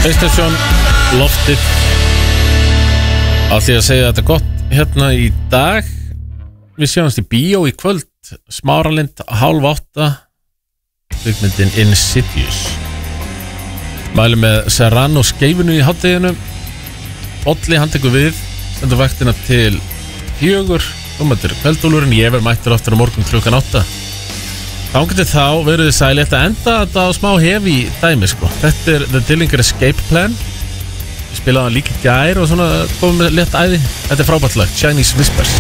PlayStation loftið. Allt ég að segja þetta gott hérna í dag. Við sjáumst í bíó í kvöld. Smáralind 7:30. Kvikmyndin Insidious. Mælum með Serrano skeifinu í hádeginu. Bolli hann tekur við. Stendur vaktina til 4. Þetta kveldúlurinn. Ég verð mættur aftur á morgun 8:00. Þangað þá verður þið sæl. Ég ætla að enda þetta á smá hefi dæmi sko. Þetta The Dillinger Escape Plan. Ég spilaði hann líka í gær og svona komið með létt æði. Þetta frábært lag, Chinese Whispers.